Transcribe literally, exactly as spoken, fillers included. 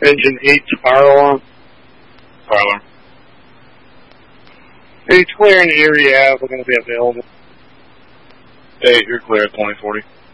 Engine eight to fire alarm. Fire alarm. Hey, clear in Erie Ave. We're going to be available. Hey, you're clear at twenty forty.